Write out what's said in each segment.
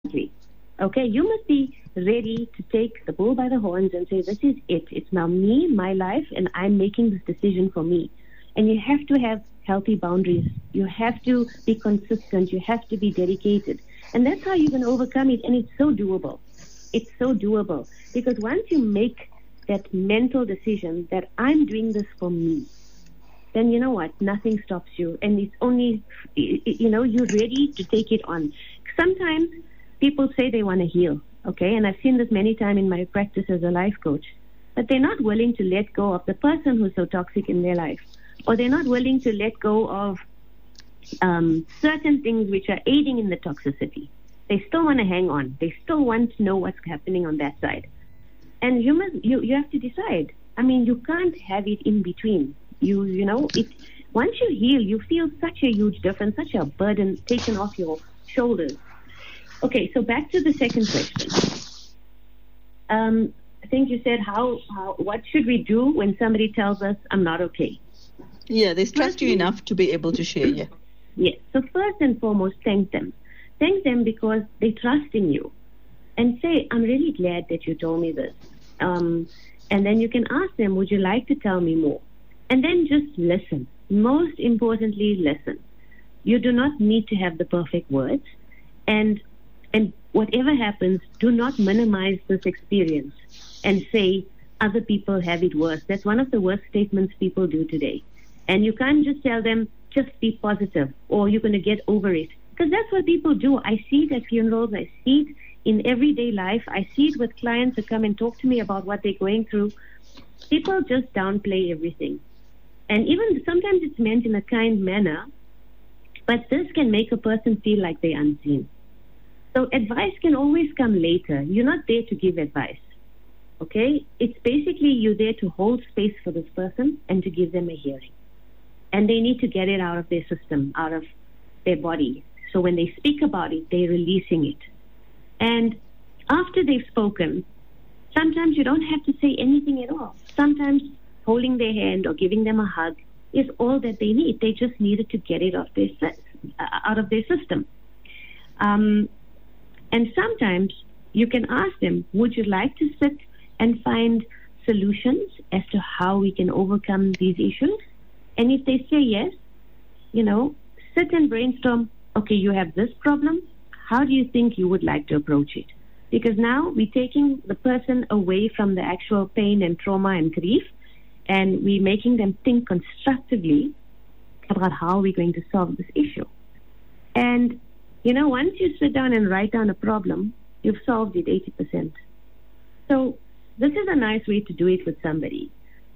differently. Okay, you must be ready to take the bull by the horns and say, this is it. It's now me, my life, and I'm making this decision for me. And you have to have healthy boundaries. You have to be consistent. You have to be dedicated. And that's how you can overcome it. And it's so doable. It's so doable. Because once you make that mental decision that I'm doing this for me, then you know what? Nothing stops you. And it's only, you're ready to take it on. Sometimes people say they want to heal, okay? And I've seen this many times in my practice as a life coach. But they're not willing to let go of the person who's so toxic in their life. Or they're not willing to let go of certain things which are aiding in the toxicity. They still want to hang on. They still want to know what's happening on that side. And you have to decide. I mean, you can't have it in between. Once you heal, you feel such a huge difference, such a burden taken off your shoulders. Okay, so back to the second question. I think you said what should we do when somebody tells us I'm not okay? Yeah, they trust you enough to be able to share, yeah. Yes, so first and foremost, thank them. Thank them because they trust in you. And say, I'm really glad that you told me this. And then you can ask them, would you like to tell me more? And then just listen. Most importantly, listen. You do not need to have the perfect words. And whatever happens, do not minimize this experience and say other people have it worse. That's one of the worst statements people do today. And you can't just tell them, just be positive or you're going to get over it. Because that's what people do. I see it at funerals. I see it in everyday life. I see it with clients who come and talk to me about what they're going through. People just downplay everything. And even sometimes it's meant in a kind manner, but this can make a person feel like they're unseen. So advice can always come later. You're not there to give advice, okay? It's basically you're there to hold space for this person and to give them a hearing. And they need to get it out of their system, out of their body. So when they speak about it, they're releasing it. And after they've spoken, sometimes you don't have to say anything at all. Sometimes holding their hand or giving them a hug is all that they need. They just needed to get it out of their system. And sometimes you can ask them, would you like to sit and find solutions as to how we can overcome these issues? And if they say yes, sit and brainstorm, okay, you have this problem. How do you think you would like to approach it? Because now we're taking the person away from the actual pain and trauma and grief, and we're making them think constructively about how we're going to solve this issue. And, once you sit down and write down a problem, you've solved it 80%. So this is a nice way to do it with somebody.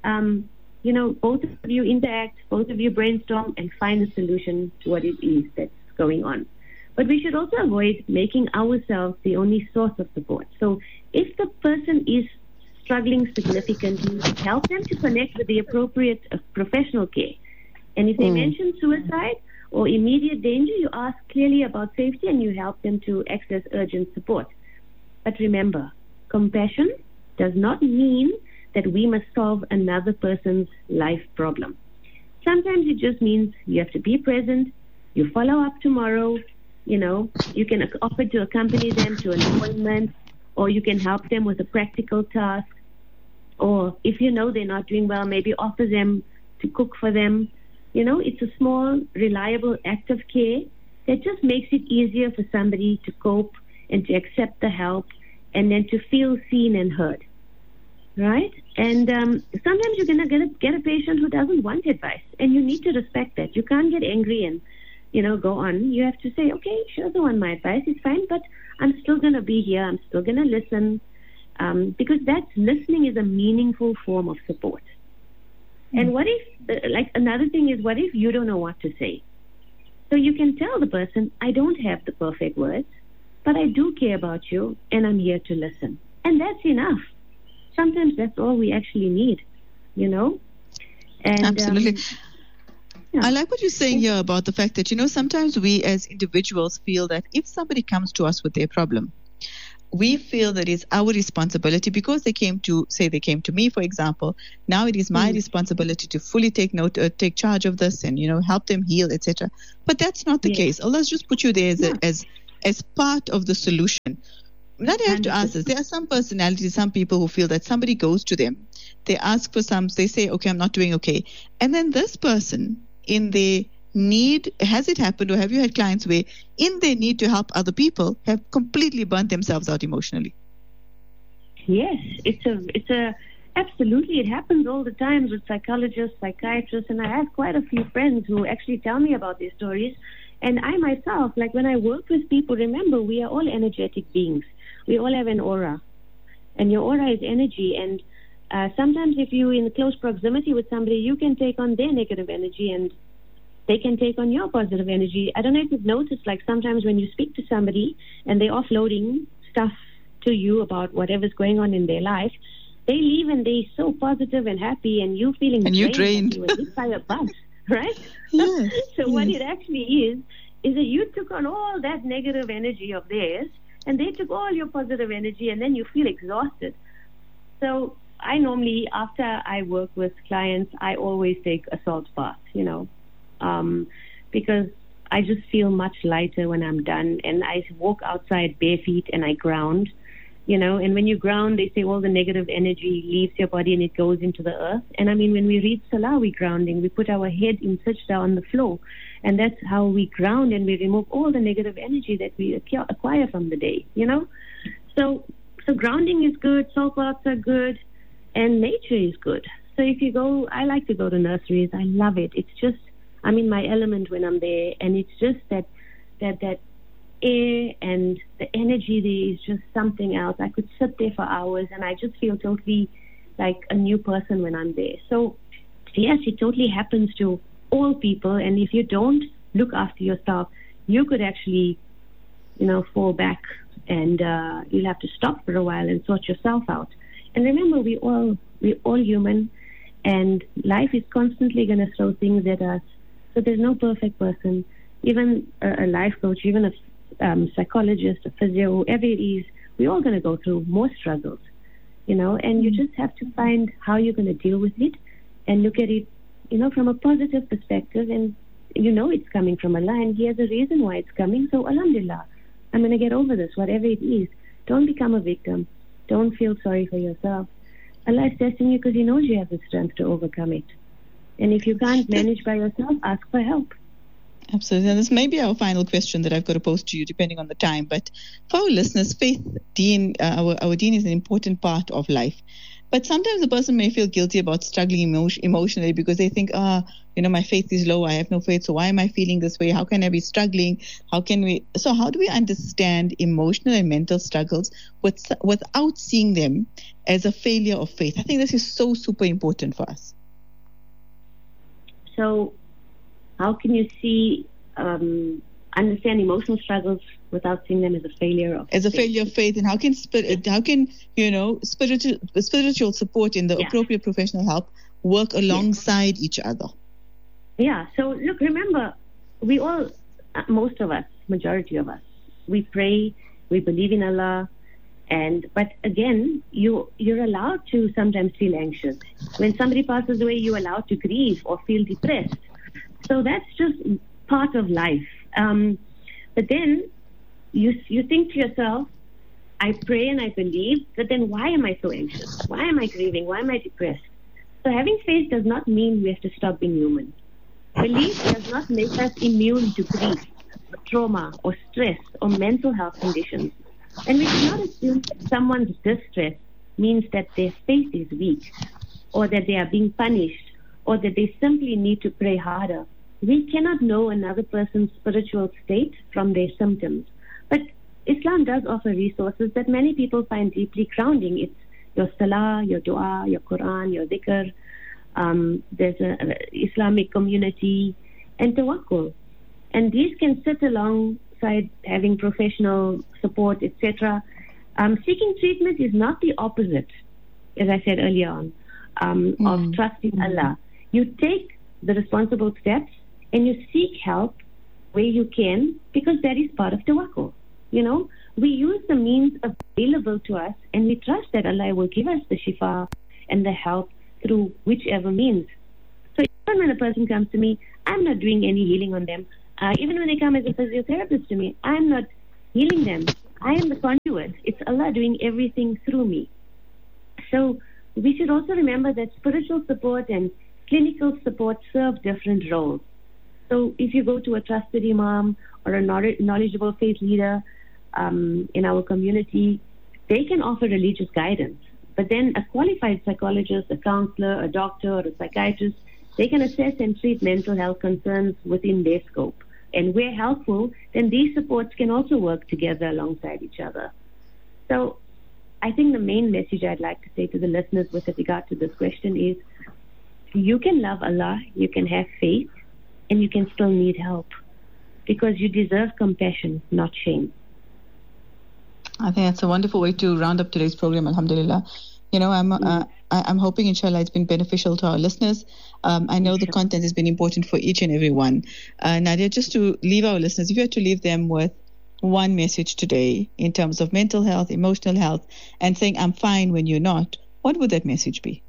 Both of you interact, both of you brainstorm and find a solution to what it is that's going on. But we should also avoid making ourselves the only source of support. So if the person is struggling significantly, help them to connect with the appropriate professional care. And if they mention suicide or immediate danger, you ask clearly about safety and you help them to access urgent support. But remember, compassion does not mean that we must solve another person's life problem. Sometimes it just means you have to be present, you follow up tomorrow, you can offer to accompany them to an appointment, or you can help them with a practical task, or if they're not doing well, maybe offer them to cook for them. It's a small, reliable act of care that just makes it easier for somebody to cope and to accept the help and then to feel seen and heard. Right? And sometimes you're going to get a patient who doesn't want advice, and you need to respect that. You can't get angry and, go on. You have to say, okay, she doesn't want my advice. It's fine, but I'm still going to be here. I'm still going to listen because listening is a meaningful form of support. And what if, another thing is, what if you don't know what to say? So you can tell the person, I don't have the perfect words, but I do care about you, and I'm here to listen. And that's enough. Sometimes that's all we actually need, And, absolutely. I like what you're saying here about the fact that, sometimes we as individuals feel that if somebody comes to us with their problem, we feel that it's our responsibility because they came to me, for example. Now it is my responsibility to fully take charge of this and, help them heal, etc. But that's not the case. Allah's just put you there as as part of the solution. Not have to ask us. There are some personalities, some people who feel that somebody goes to them, they ask for they say, okay, I'm not doing okay. And then this person in their need, has it happened, or have you had clients where in their need to help other people have completely burnt themselves out emotionally? Yes, absolutely. It happens all the time with psychologists, psychiatrists, and I have quite a few friends who actually tell me about their stories. And I myself, like when I work with people, remember, we are all energetic beings. We all have an aura, and your aura is energy. And sometimes if you're in close proximity with somebody, you can take on their negative energy and they can take on your positive energy. I don't know if you've noticed, like sometimes when you speak to somebody and they're offloading stuff to you about whatever's going on in their life, they leave and they're so positive and happy, and you feeling drained. You were hit by a bus, right? Yes, so what it actually is that you took on all that negative energy of theirs, and they took all your positive energy, and then you feel exhausted. So I normally, after I work with clients, I always take a salt bath, because I just feel much lighter when I'm done, and I walk outside bare feet and I ground, and when you ground, they say all the negative energy leaves your body and it goes into the earth. And I mean, when we read Salah, we grounding, we put our head in sajda on the floor, and that's how we ground, and we remove all the negative energy that we acquire from the day, So grounding is good, salt baths are good, and nature is good. So if you go, I like to go to nurseries. I love it. It's just, I'm in my element when I'm there, and it's just that air and the energy there is just something else. I could sit there for hours, and I just feel totally like a new person when I'm there. So yes, it totally happens to all people, and if you don't look after yourself, you could actually, fall back, and you'll have to stop for a while and sort yourself out. And remember, we're all human, and life is constantly going to throw things at us. So there's no perfect person. Even a life coach, even a psychologist, a physio, whoever it is, we're all going to go through more struggles, and you just have to find how you're going to deal with it and look at it, from a positive perspective, and it's coming from Allah, and He has a reason why it's coming. So alhamdulillah, I'm going to get over this, whatever it is. Don't become a victim. Don't feel sorry for yourself. Allah is testing you because He knows you have the strength to overcome it. And if you can't manage by yourself, ask for help. Absolutely. And this may be our final question that I've got to pose to you, depending on the time. But for our listeners, faith, deen, our deen is an important part of life. But sometimes a person may feel guilty about struggling emotionally because they think, my faith is low. I have no faith. So why am I feeling this way? How can I be struggling? How do we understand emotional and mental struggles without seeing them as a failure of faith? I think this is so super important for us. So how can you understand emotional struggles without seeing them as a failure of faith? Failure of faith, and how can spiritual support in the appropriate professional help work alongside each other? Yeah. So look, remember, we all, most of us, majority of us, we pray, we believe in Allah, but again, you're allowed to sometimes feel anxious. When somebody passes away, you're allowed to grieve or feel depressed. So that's just part of life. But then you think to yourself, I pray and I believe, but then why am I so anxious? Why am I grieving? Why am I depressed? So having faith does not mean we have to stop being human. Belief does not make us immune to grief, or trauma, or stress, or mental health conditions. And we should not assume that someone's distress means that their faith is weak, or that they are being punished, or that they simply need to pray harder. We cannot know another person's spiritual state from their symptoms. But Islam does offer resources that many people find deeply grounding. It's your salah, your dua, your Quran, your dhikr. There's an Islamic community and tawakkul. And these can sit alongside having professional support, etc. Seeking treatment is not the opposite, as I said earlier on, of trusting Allah. You take the responsible steps and you seek help where you can, because that is part of tawakkul. We use the means available to us, and we trust that Allah will give us the shifa and the help through whichever means. So even when a person comes to me, I'm not doing any healing on them. Even when they come as a physiotherapist to me, I'm not healing them. I am the conduit. It's Allah doing everything through me. So we should also remember that spiritual support and clinical support serve different roles. So if you go to a trusted imam or a knowledgeable faith leader in our community, they can offer religious guidance. But then a qualified psychologist, a counselor, a doctor, or a psychiatrist, they can assess and treat mental health concerns within their scope. And where helpful, then these supports can also work together alongside each other. So I think the main message I'd like to say to the listeners with regard to this question is, you can love Allah, you can have faith, and you can still need help, because you deserve compassion, not shame. I think that's a wonderful way to round up today's program, alhamdulillah. You know, I'm hoping, inshallah, it's been beneficial to our listeners. I know the content has been important for each and every one. Nadia, just to leave our listeners, if you had to leave them with one message today in terms of mental health, emotional health, and saying, I'm fine when you're not, what would that message be?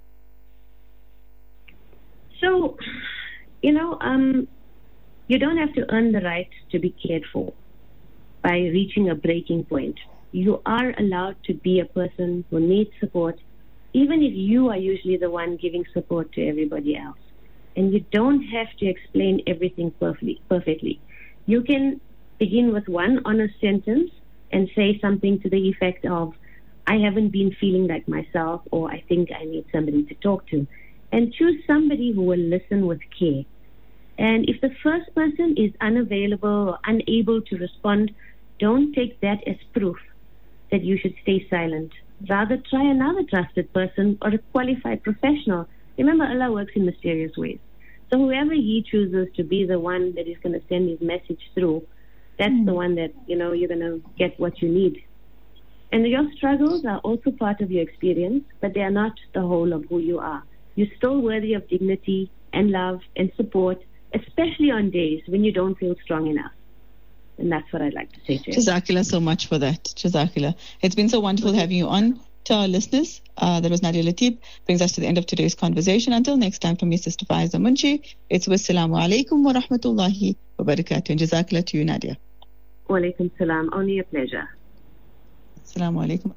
So, you know, you don't have to earn the right to be cared for by reaching a breaking point. You are allowed to be a person who needs support, even if you are usually the one giving support to everybody else. And you don't have to explain everything perfectly. You can begin with one honest sentence and say something to the effect of, I haven't been feeling like myself, or I think I need somebody to talk to. And choose somebody who will listen with care. And if the first person is unavailable or unable to respond, don't take that as proof that you should stay silent. Rather, try another trusted person or a qualified professional. Remember, Allah works in mysterious ways. So whoever He chooses to be the one that is going to send His message through, that's the one that, you know, you're going to get what you need. And your struggles are also part of your experience, but they are not the whole of who you are. You're still worthy of dignity and love and support, especially on days when you don't feel strong enough. And that's what I'd like to say to you. Jazakallah so much for that. Jazakallah. It's been so wonderful having you on. To our listeners, that was Nadia Lateeb. Brings us to the end of today's conversation. Until next time, from me, Sister Faiza Munshi, it's wassalamu alaikum wa rahmatullahi wa barakatuh. And Jazakallah to you, Nadia. Wa alaikum salam. Only a pleasure. Assalamu alaikum.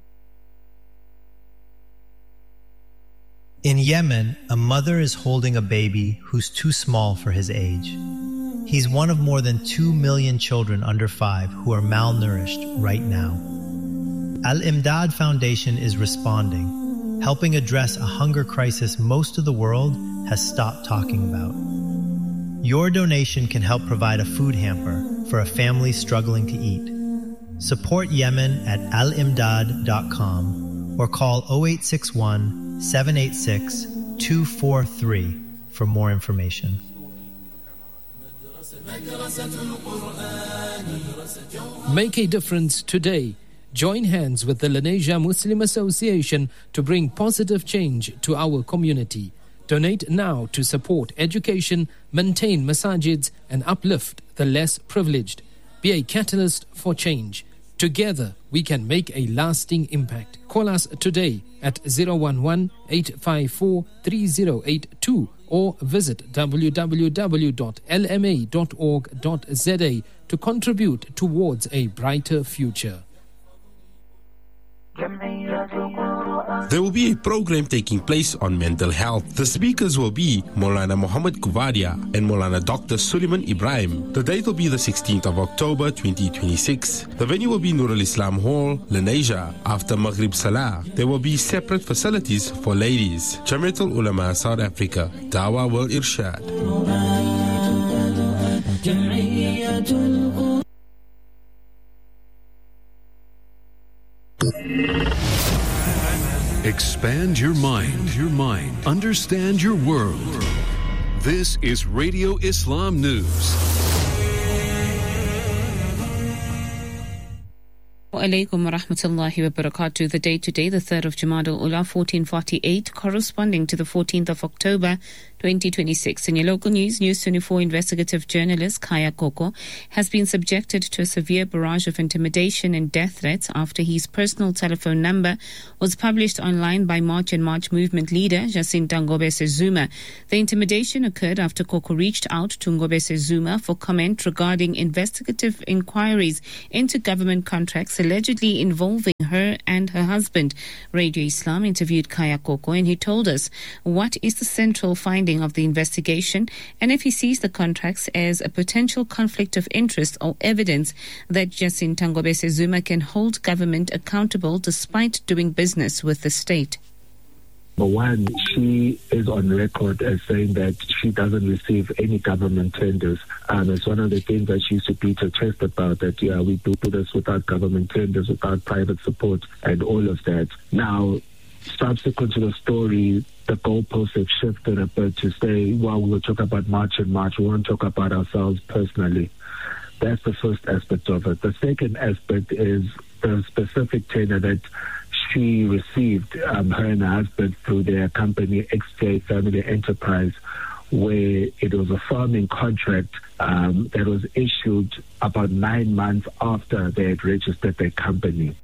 In Yemen, a mother is holding a baby who's too small for his age. He's one of more than 2 million children under 5 who are malnourished right now. Al-Imdad Foundation is responding, helping address a hunger crisis most of the world has stopped talking about. Your donation can help provide a food hamper for a family struggling to eat. Support Yemen at alimdad.com or call 0861 786 243 for more information. Make a difference today. Join hands with the Lenasia Muslim Association to bring positive change to our community. Donate now to support education, maintain masajids, and uplift the less privileged. Be a catalyst for change. Together, we can make a lasting impact. Call us today at 011-854-3082 or visit www.lma.org.za to contribute towards a brighter future. There will be a program taking place on mental health. The speakers will be Maulana Muhammad Kuvadia and Maulana Dr. Suleiman Ibrahim. The date will be the 16th of October 2026. The venue will be Nur al-Islam Hall, Lenasia. After Maghrib Salah, there will be separate facilities for ladies. Jamiatul Ulama South Africa, Dawah World Irshad. Expand your mind. Understand your world. This is Radio Islam News. alaikum wa rahmatullahi wa barakatuh. The day today, the 3rd of Jamad al-Ula, 1448, corresponding to the 14th of October, 2026. In your local news, News 24 investigative journalist Khaya Koko has been subjected to a severe barrage of intimidation and death threats after his personal telephone number was published online by March and March movement leader Jacinta Ngobese Zuma. The intimidation occurred after Koko reached out to Ngobese Zuma for comment regarding investigative inquiries into government contracts allegedly involving her and her husband. Radio Islam interviewed Khaya Koko and he told us what is the central finding of the investigation and if he sees the contracts as a potential conflict of interest or evidence that Jacinta Ngobese Zuma can hold government accountable despite doing business with the state. But one, she is on record as saying that she doesn't receive any government tenders. It's one of the things that she used to beat her chest about, that, yeah, we do this without government tenders, without private support, and all of that. Now, subsequent to the story, the goalposts have shifted a bit to say, well, we'll talk about March and March. We won't talk about ourselves personally. That's the first aspect of it. The second aspect is the specific tender that she received, her and her husband, through their company XJ Family Enterprise, where it was a farming contract that was issued about 9 months after they had registered their company.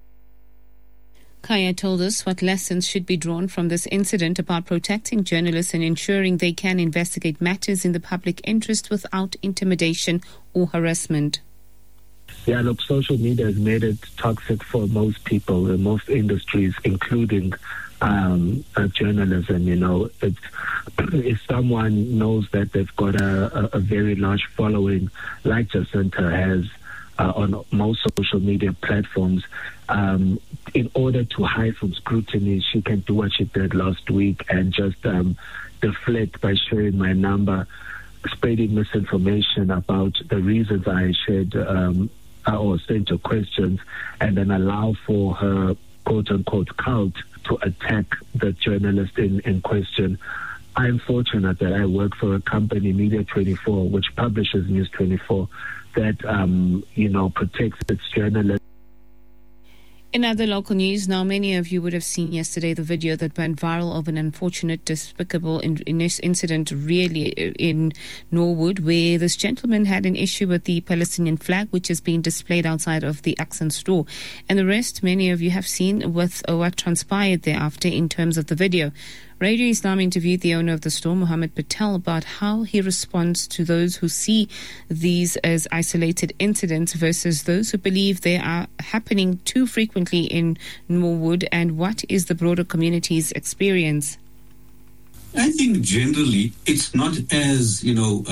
Khaya told us what lessons should be drawn from this incident about protecting journalists and ensuring they can investigate matters in the public interest without intimidation or harassment. Yeah, look, social media has made it toxic for most people in most industries, including journalism. You know, if someone knows that they've got a very large following, like Jacinta has on most social media platforms, in order to hide from scrutiny, she can do what she did last week and just deflect by sharing my number, spreading misinformation about the reasons I shared or sent her questions, and then allow for her quote-unquote cult to attack the journalist in question. I'm fortunate that I work for a company, Media 24, which publishes News 24, that, protects its journalists. In other local news, now many of you would have seen yesterday the video that went viral of an unfortunate, despicable incident really in Norwood, where this gentleman had an issue with the Palestinian flag, which is being displayed outside of the Accent store. And the rest, many of you have seen with what transpired thereafter in terms of the video. Radio Islam interviewed the owner of the store, Mohammed Patel, about how he responds to those who see these as isolated incidents versus those who believe they are happening too frequently in Norwood, and what is the broader community's experience. I think generally it's not as, we don't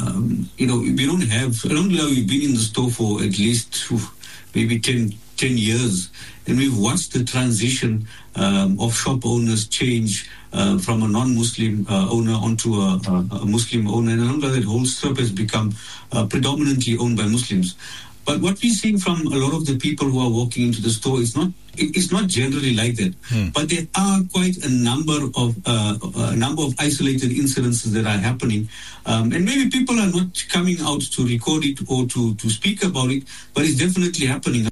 have, we've been in the store for at least maybe 10 years, and we've watched the transition of shop owners change from a non-Muslim owner onto a Muslim owner, and alhamdulillah, that whole strip has become predominantly owned by Muslims. But what we're seeing from a lot of the people who are walking into the store is not generally like that. But there are quite a number of isolated incidences that are happening, and maybe people are not coming out to record it or to speak about it, but it's definitely happening.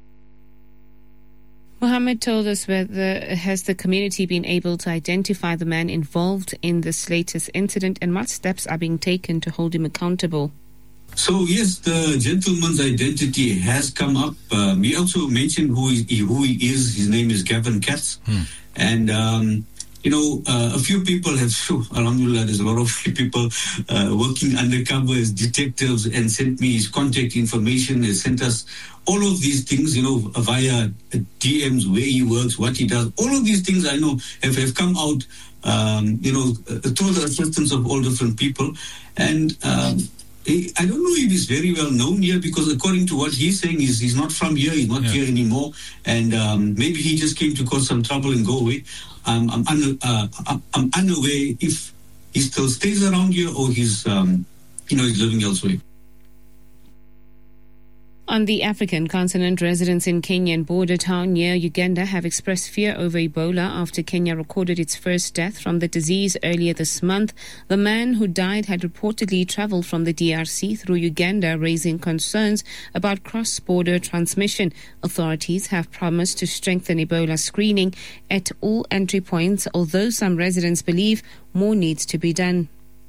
Mohammed told us has the community been able to identify the man involved in this latest incident, and what steps are being taken to hold him accountable? So yes, the gentleman's identity has come up. We also mentioned who he is. His name is Gavin Katz. And, a few people have, alhamdulillah, there's a lot of people working undercover as detectives and sent me his contact information. They sent us all of these things, via DMs, where he works, what he does. All of these things I know have come out, through the assistance of all different people. And I don't know if he's very well known here, because according to what he's saying, he's not from here, he's not here anymore, and maybe he just came to cause some trouble and go away. I'm unaware if he still stays around here or he's living elsewhere. On the African continent, residents in Kenyan border town near Uganda have expressed fear over Ebola after Kenya recorded its first death from the disease earlier this month. The man who died had reportedly traveled from the DRC through Uganda, raising concerns about cross-border transmission. Authorities have promised to strengthen Ebola screening at all entry points, although some residents believe more needs to be done.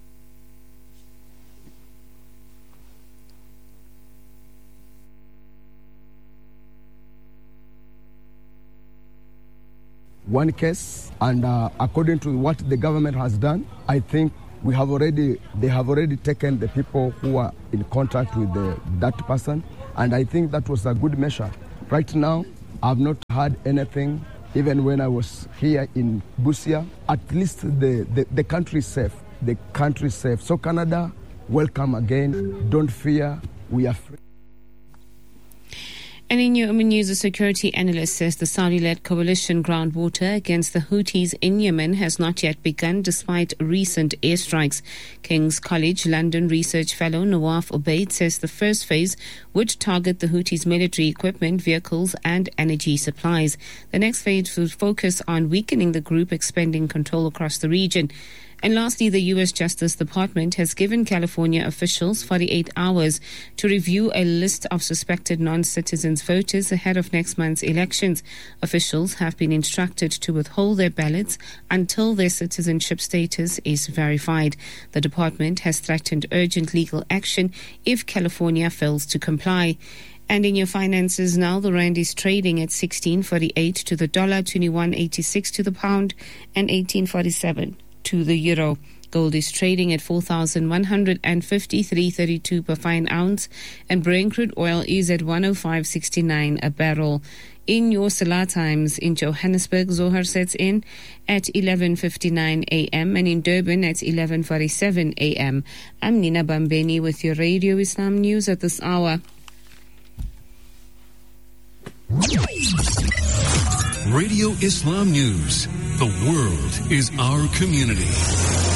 One case, and according to what the government has done, I think they have already taken the people who are in contact with that person, and I think that was a good measure. Right now, I've not heard anything, even when I was here in Busia. At least the country is safe. The country is safe. So Canada, welcome again. Don't fear. We are free. And in Yemen news, a security analyst says the Saudi-led coalition ground water against the Houthis in Yemen has not yet begun despite recent airstrikes. King's College London research fellow Nawaf Obaid says the first phase would target the Houthis' military equipment, vehicles and energy supplies. The next phase would focus on weakening the group, expanding control across the region. And lastly, the U.S. Justice Department has given California officials 48 hours to review a list of suspected non-citizens voters ahead of next month's elections. Officials have been instructed to withhold their ballots until their citizenship status is verified. The department has threatened urgent legal action if California fails to comply. And in your finances now, the rand is trading at 16.48 to the dollar, 21.86 to the pound, and 18.47 to the euro. Gold is trading at 4,153.32 per fine ounce, and Brent crude oil is at 105.69 a barrel. In your Salah times, in Johannesburg, Zohar sets in at 11:59 a.m. and in Durban at 11:47 a.m. I'm Nina Bambeni with your Radio Islam News at this hour. Radio Islam News. The world is our community.